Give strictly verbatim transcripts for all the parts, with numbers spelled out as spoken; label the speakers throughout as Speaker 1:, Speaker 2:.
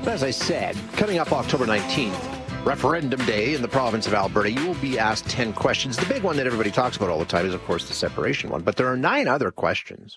Speaker 1: As I said, coming up October nineteenth, Referendum Day in the province of Alberta, you will be asked ten questions. The big one that everybody talks about all the time is, of course, the separation one. But there are nine other questions.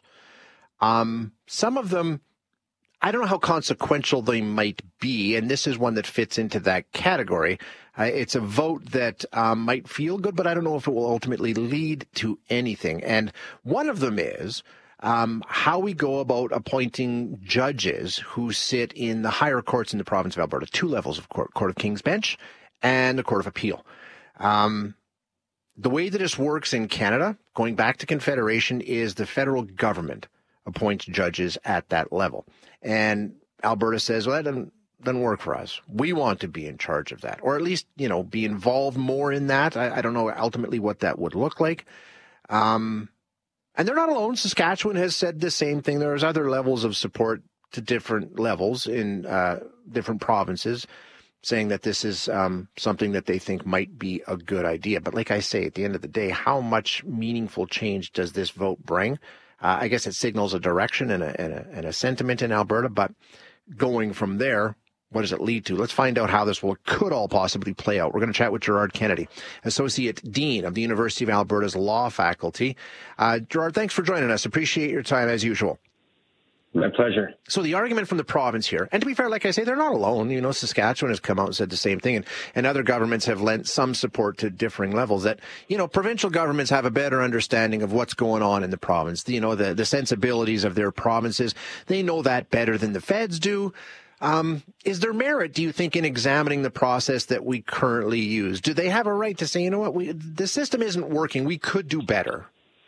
Speaker 1: Um, some of them, I don't know how consequential they might be, and this is one that fits into that category. Uh, it's a vote that um, might feel good, but I don't know if it will ultimately lead to anything. And one of them is um, how we go about appointing judges who sit in the higher courts in the province of Alberta, two levels of court, Court of King's Bench and the Court of Appeal. Um, the way that this works in Canada, going back to Confederation, is the federal government appoints judges at that level. And Alberta says, well, that doesn't, doesn't work for us. We want to be in charge of that, or at least, you know, be involved more in that. I, I don't know ultimately what that would look like. Um, and they're not alone. Saskatchewan has said the same thing. There's other levels of support to different levels in uh, different provinces, saying that this is um, something that they think might be a good idea. But like I say, at the end of the day, how much meaningful change does this vote bring? Uh, I guess it signals a direction and a, and, a, and a sentiment in Alberta, but going from there, what does it lead to? Let's find out how this will could all possibly play out. We're going to chat with Gerard Kennedy, Associate Dean of the University of Alberta's Law Faculty. Uh, Gerard, thanks for joining us. Appreciate your time as usual.
Speaker 2: My pleasure.
Speaker 1: So the argument from the province here, and to be fair, like I say, they're not alone. You know, Saskatchewan has come out and said the same thing, and, and other governments have lent some support to differing levels, that, you know, provincial governments have a better understanding of what's going on in the province, you know, the, the sensibilities of their provinces. They know that better than the feds do. Um, is there merit, do you think, in examining the process that we currently use? Do they have a right to say, you know what, we, the system isn't working, we could do better?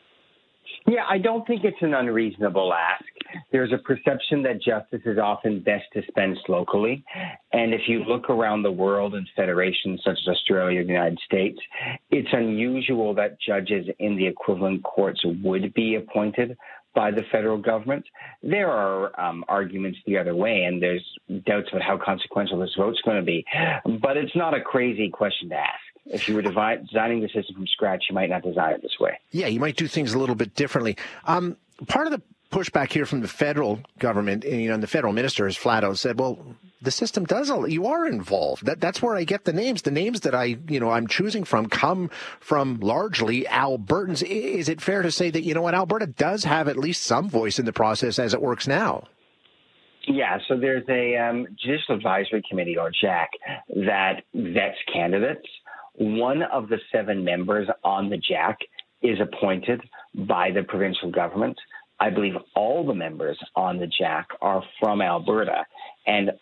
Speaker 2: Yeah, I don't think it's an unreasonable ask. There's a perception that justice is often best dispensed locally. And if you look around the world in federations such as Australia or the United States, it's unusual that judges in the equivalent courts would be appointed by the federal government. There are um, arguments the other way, and there's doubts about how consequential this vote's going to be. But it's not a crazy question to ask. If you were devi- designing the system from scratch, you might not design it this way.
Speaker 1: Yeah, you might do things a little bit differently. Um, part of the pushback here from the federal government, you know, and the federal minister has flat out said, well, the system does, you are involved. That, that's where I get the names. The names that I, you know, I'm choosing from come from largely Albertans. Is it fair to say that, you know what, Alberta does have at least some voice in the process as it works now?
Speaker 2: Yeah, so there's a um, Judicial Advisory Committee, or J A C, that vets candidates. One of the seven members on the J A C is appointed by the provincial government. I believe all the members on the J A C are from Alberta, and